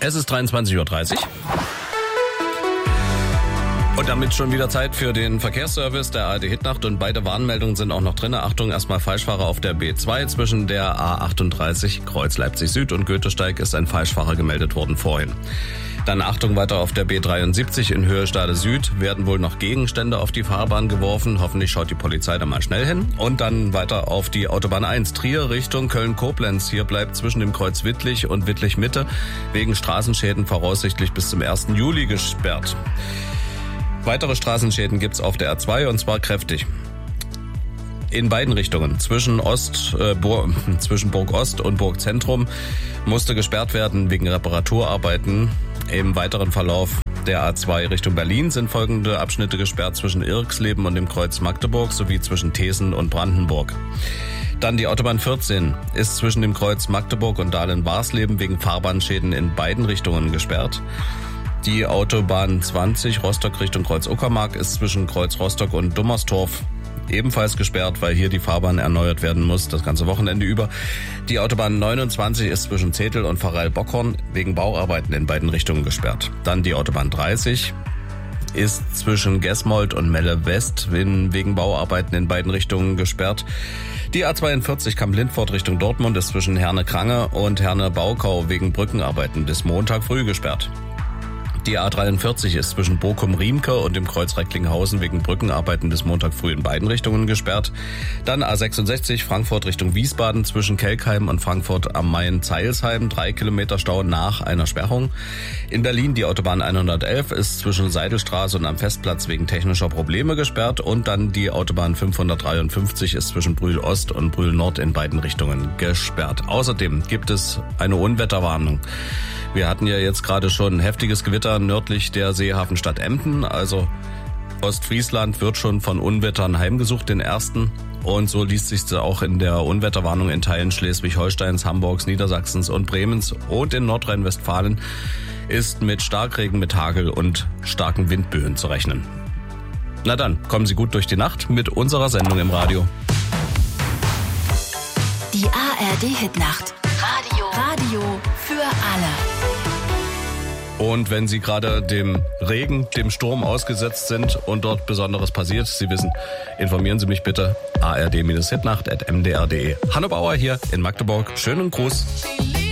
Es ist 23:30 Uhr. Und damit schon wieder Zeit für den Verkehrsservice der ARD Hitnacht und beide Warnmeldungen sind auch noch drin. Achtung, erstmal Falschfahrer auf der B2 zwischen der A38 Kreuz Leipzig Süd und Goethesteig ist ein Falschfahrer gemeldet worden vorhin. Dann Achtung weiter auf der B73 in Höhe Stade Süd werden wohl noch Gegenstände auf die Fahrbahn geworfen. Hoffentlich schaut die Polizei da mal schnell hin. Und dann weiter auf die Autobahn 1 Trier Richtung Köln-Koblenz. Hier bleibt zwischen dem Kreuz Wittlich und Wittlich Mitte wegen Straßenschäden voraussichtlich bis zum 1. Juli gesperrt. Weitere Straßenschäden gibt's auf der R2 und zwar kräftig. In beiden Richtungen, zwischen Burg Ost und Burg Zentrum, musste gesperrt werden wegen Reparaturarbeiten. Im weiteren Verlauf der A2 Richtung Berlin sind folgende Abschnitte gesperrt zwischen Irxleben und dem Kreuz Magdeburg sowie zwischen Thesen und Brandenburg. Dann die Autobahn 14 ist zwischen dem Kreuz Magdeburg und Dahlen-Warsleben wegen Fahrbahnschäden in beiden Richtungen gesperrt. Die Autobahn 20 Rostock Richtung Kreuz Uckermark ist zwischen Kreuz Rostock und Dummerstorf ebenfalls gesperrt, weil hier die Fahrbahn erneuert werden muss, das ganze Wochenende über. Die Autobahn 29 ist zwischen Zetel und Pfarreil-Bockhorn wegen Bauarbeiten in beiden Richtungen gesperrt. Dann die Autobahn 30 ist zwischen Gesmold und Melle West wegen Bauarbeiten in beiden Richtungen gesperrt. Die A42 Kamp-Lindfort Richtung Dortmund ist zwischen Herne-Krange und Herne-Baukau wegen Brückenarbeiten bis Montag früh gesperrt. Die A43 ist zwischen Bochum-Riemke und dem Kreuz Recklinghausen wegen Brückenarbeiten bis Montag früh in beiden Richtungen gesperrt. Dann A66 Frankfurt Richtung Wiesbaden zwischen Kelkheim und Frankfurt am Main-Zeilsheim 3 Kilometer Stau nach einer Sperrung. In Berlin die Autobahn 111 ist zwischen Seidelstraße und am Festplatz wegen technischer Probleme gesperrt. Und dann die Autobahn 553 ist zwischen Brühl Ost und Brühl Nord in beiden Richtungen gesperrt. Außerdem gibt es eine Unwetterwarnung. Wir hatten ja jetzt gerade schon heftiges Gewitter nördlich der Seehafenstadt Emden. Also Ostfriesland wird schon von Unwettern heimgesucht, den ersten. Und so liest sich auch in der Unwetterwarnung in Teilen Schleswig-Holsteins, Hamburgs, Niedersachsens und Bremens und in Nordrhein-Westfalen ist mit Starkregen, mit Hagel und starken Windböen zu rechnen. Na dann, kommen Sie gut durch die Nacht mit unserer Sendung im Radio. Die ARD Hitnacht. Radio für alle. Und wenn Sie gerade dem Regen, dem Sturm ausgesetzt sind und dort Besonderes passiert, Sie wissen, informieren Sie mich bitte. ard-hitnacht@mdr.de. Hanno Bauer hier in Magdeburg. Schönen Gruß.